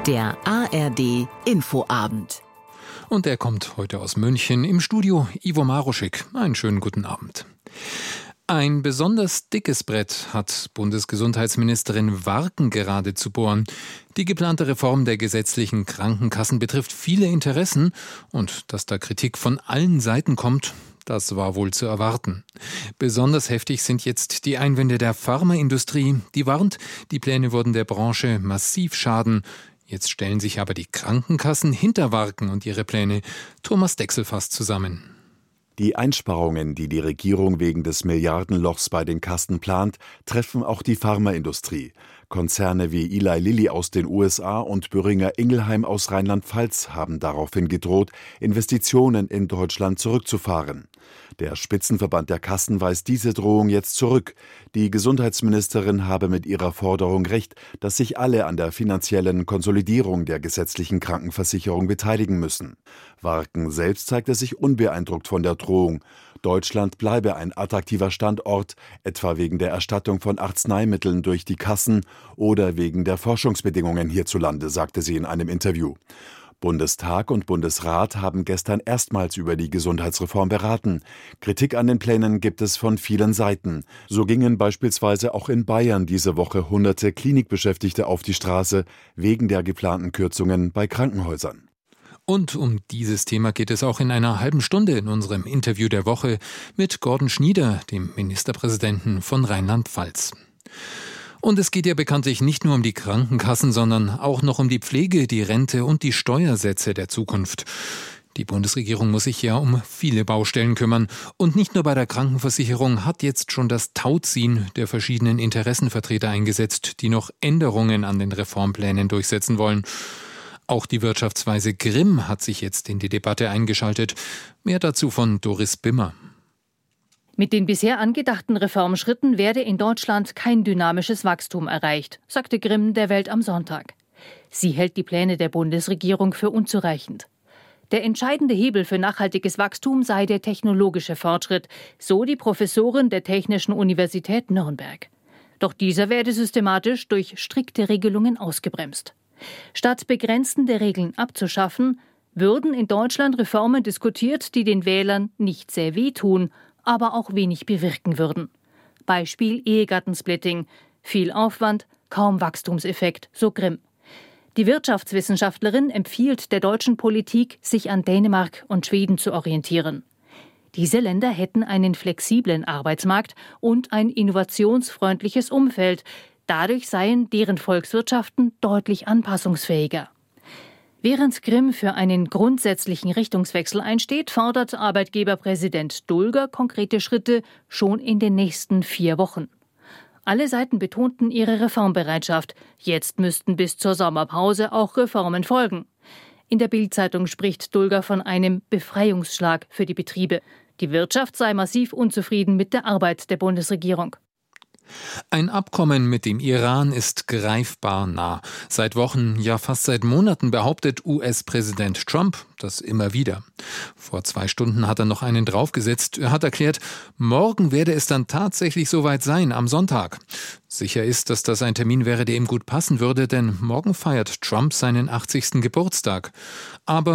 Der ARD Infoabend. Und er kommt heute aus München. Im Studio Ivo Maruschik. Einen schönen guten Abend. Ein besonders dickes Brett hat Bundesgesundheitsministerin Warken gerade zu bohren. Die geplante Reform der gesetzlichen Krankenkassen betrifft viele Interessen. Und dass da Kritik von allen Seiten kommt, das war wohl zu erwarten. Besonders heftig sind jetzt die Einwände der Pharmaindustrie. Die warnt, die Pläne würden der Branche massiv schaden. Jetzt stellen sich aber die Krankenkassen hinter Warken und ihre Pläne. Thomas Dechsel fasst zusammen. Die Einsparungen, die die Regierung wegen des Milliardenlochs bei den Kassen plant, treffen auch die Pharmaindustrie. Konzerne wie Eli Lilly aus den USA und Boehringer Ingelheim aus Rheinland-Pfalz haben daraufhin gedroht, Investitionen in Deutschland zurückzufahren. Der Spitzenverband der Kassen weist diese Drohung jetzt zurück. Die Gesundheitsministerin habe mit ihrer Forderung recht, dass sich alle an der finanziellen Konsolidierung der gesetzlichen Krankenversicherung beteiligen müssen. Warken selbst zeigte sich unbeeindruckt von der Drohung. Deutschland bleibe ein attraktiver Standort, etwa wegen der Erstattung von Arzneimitteln durch die Kassen oder wegen der Forschungsbedingungen hierzulande, sagte sie in einem Interview. Bundestag und Bundesrat haben gestern erstmals über die Gesundheitsreform beraten. Kritik an den Plänen gibt es von vielen Seiten. So gingen beispielsweise auch in Bayern diese Woche hunderte Klinikbeschäftigte auf die Straße wegen der geplanten Kürzungen bei Krankenhäusern. Und um dieses Thema geht es auch in einer halben Stunde in unserem Interview der Woche mit Gordon Schnieder, dem Ministerpräsidenten von Rheinland-Pfalz. Und es geht ja bekanntlich nicht nur um die Krankenkassen, sondern auch noch um die Pflege, die Rente und die Steuersätze der Zukunft. Die Bundesregierung muss sich ja um viele Baustellen kümmern. Und nicht nur bei der Krankenversicherung hat jetzt schon das Tauziehen der verschiedenen Interessenvertreter eingesetzt, die noch Änderungen an den Reformplänen durchsetzen wollen. Auch die Wirtschaftsweise Grimm hat sich jetzt in die Debatte eingeschaltet. Mehr dazu von Doris Bimmer. Mit den bisher angedachten Reformschritten werde in Deutschland kein dynamisches Wachstum erreicht, sagte Grimm der Welt am Sonntag. Sie hält die Pläne der Bundesregierung für unzureichend. Der entscheidende Hebel für nachhaltiges Wachstum sei der technologische Fortschritt, so die Professorin der Technischen Universität Nürnberg. Doch dieser werde systematisch durch strikte Regelungen ausgebremst. Statt begrenzende Regeln abzuschaffen, würden in Deutschland Reformen diskutiert, die den Wählern nicht sehr wehtun, aber auch wenig bewirken würden. Beispiel Ehegattensplitting. Viel Aufwand, kaum Wachstumseffekt, so Grimm. Die Wirtschaftswissenschaftlerin empfiehlt der deutschen Politik, sich an Dänemark und Schweden zu orientieren. Diese Länder hätten einen flexiblen Arbeitsmarkt und ein innovationsfreundliches Umfeld. Dadurch seien deren Volkswirtschaften deutlich anpassungsfähiger. Während Grimm für einen grundsätzlichen Richtungswechsel einsteht, fordert Arbeitgeberpräsident Dulger konkrete Schritte schon in den nächsten 4 Wochen. Alle Seiten betonten ihre Reformbereitschaft. Jetzt müssten bis zur Sommerpause auch Reformen folgen. In der Bild-Zeitung spricht Dulger von einem Befreiungsschlag für die Betriebe. Die Wirtschaft sei massiv unzufrieden mit der Arbeit der Bundesregierung. Ein Abkommen mit dem Iran ist greifbar nah. Seit Wochen, ja fast seit Monaten behauptet US-Präsident Trump das immer wieder. Vor 2 Stunden hat er noch einen draufgesetzt. Er hat erklärt, morgen werde es dann tatsächlich soweit sein, am Sonntag. Sicher ist, dass das ein Termin wäre, der ihm gut passen würde, denn morgen feiert Trump seinen 80. Geburtstag. Aber